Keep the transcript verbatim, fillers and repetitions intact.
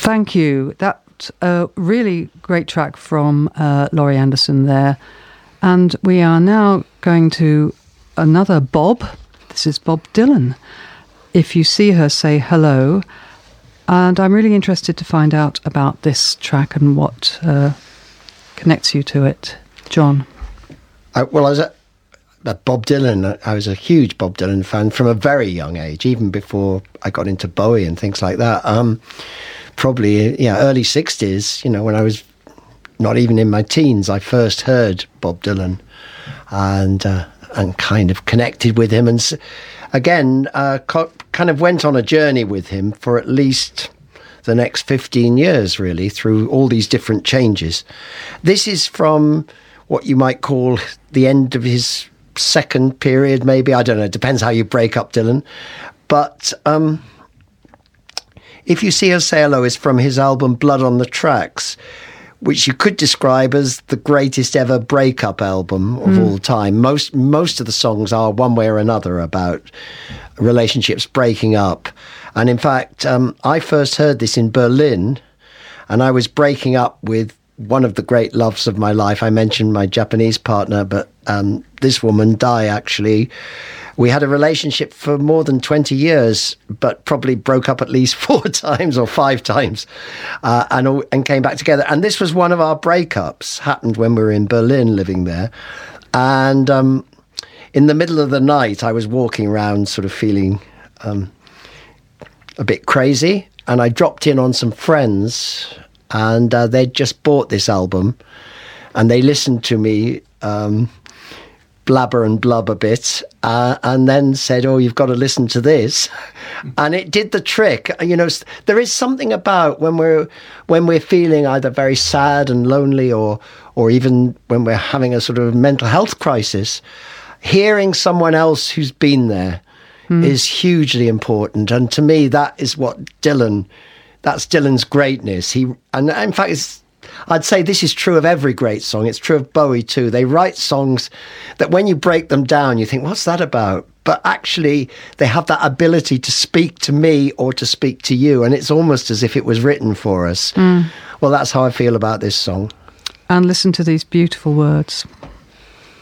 thank you. That uh, really great track from uh, Laurie Anderson there. And we are now going to another Bob. This is Bob Dylan. If you see her, say hello. And I'm really interested to find out about this track and what uh, connects you to it. John? Uh, well, I was a, a Bob Dylan. I was a huge Bob Dylan fan from a very young age, even before I got into Bowie and things like that. Um, probably, yeah, early sixties, you know, when I was not even in my teens, I first heard Bob Dylan and uh, and kind of connected with him. And again, uh, co- kind of went on a journey with him for at least the next fifteen years, really, through all these different changes. This is from what you might call the end of his second period, maybe. I don't know. It depends how you break up Dylan. But um, If You See Her, Say Hello is from his album Blood on the Tracks, which you could describe as the greatest ever breakup album of mm. all time. Most most of the songs are one way or another about relationships breaking up. And in fact, um, I first heard this in Berlin, and I was breaking up with one of the great loves of my life. I mentioned my Japanese partner, but um, this woman, Dai, actually, we had a relationship for more than twenty years, but probably broke up at least four times or five times uh, and, and came back together. And this was one of our breakups, happened when we were in Berlin living there. And um, in the middle of the night, I was walking around sort of feeling um, a bit crazy. And I dropped in on some friends, and uh, they'd just bought this album, and they listened to me um, blabber and blub a bit, uh, and then said, oh, you've got to listen to this. And it did the trick. You know, there is something about when we're when we're feeling either very sad and lonely, or or even when we're having a sort of mental health crisis, hearing someone else who's been there mm. is hugely important. And to me, that is what Dylan, that's Dylan's greatness. He, and in fact, it's, I'd say this is true of every great song. It's true of Bowie too. They write songs that when you break them down, you think, what's that about? But actually, they have that ability to speak to me or to speak to you. And it's almost as if it was written for us. Mm. Well, that's how I feel about this song. And listen to these beautiful words.